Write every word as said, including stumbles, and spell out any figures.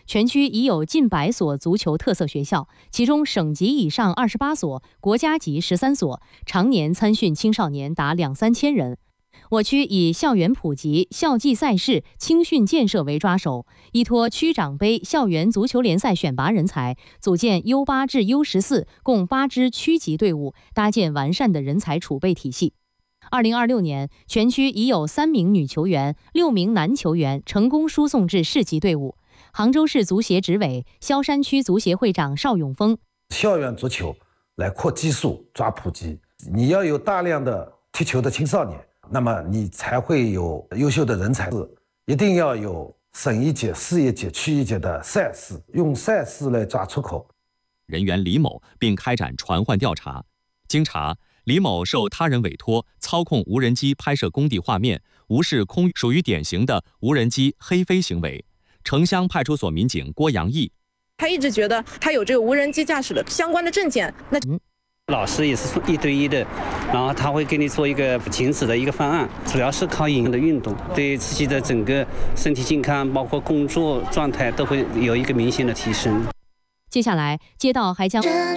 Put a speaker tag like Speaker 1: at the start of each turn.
Speaker 1: 全区已有近百所足球特色学校，其中省级以上二十八所，国家级十三所，常年参训青少年达两三千人。我区以校园普及、校际赛事、青训建设为抓手，依托区长杯校园足球联赛选拔人才，组建 U 八 至 U 十四 共八支区级队伍，搭建完善的人才储备体系。二零二六年，全区已有三名女球员、六名男球员成功输送至市级队伍。杭州市足协执委、萧山区足协会长邵永峰：
Speaker 2: 校园足球来扩基数、抓普及，你要有大量的踢球的青少年，那么你才会有优秀的人才。一定要有省一级、市一级、区一级的赛事，用赛事来抓出口。
Speaker 3: 人员李某并开展传唤调查，经查，李某受他人委托操控无人机拍摄工地画面，无视空域，属于典型的无人机黑飞行为。城乡派出所民警郭阳义，
Speaker 4: 他一直觉得他有这个无人机驾驶的相关的证件，那
Speaker 5: 老师也是一对一的，然后他会给你做一个行驶的一个方案，主要是靠营的运动，对自己的整个身体健康，包括工作状态都会有一个明显的提升。
Speaker 1: 接下来，街道还将